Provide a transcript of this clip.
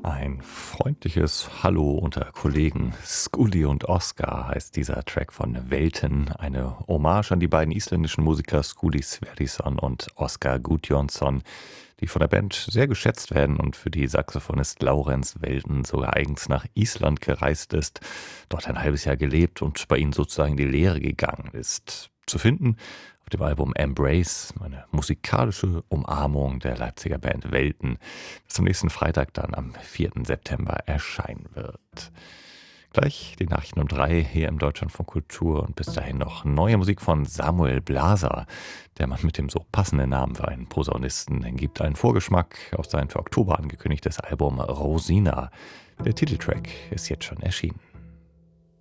Ein freundliches Hallo unter Kollegen. Skuli und Oscar heißt dieser Track von Welten. Eine Hommage an die beiden isländischen Musiker Skuli Sverrisson und Oscar Gudjonsson, die von der Band sehr geschätzt werden und für die Saxophonist Laurens Welten sogar eigens nach Island gereist ist, dort ein halbes Jahr gelebt und bei ihnen sozusagen in die Lehre gegangen ist. Zu finden auf dem Album Embrace, eine musikalische Umarmung der Leipziger Band Welten, das zum nächsten Freitag dann am 4. September erscheinen wird. Gleich die Nachrichten um 3 hier im Deutschlandfunk Kultur und bis dahin noch neue Musik von Samuel Blaser. Der Mann mit dem so passenden Namen für einen Posaunisten gibt einen Vorgeschmack auf sein für Oktober angekündigtes Album Rosina. Der Titeltrack ist jetzt schon erschienen.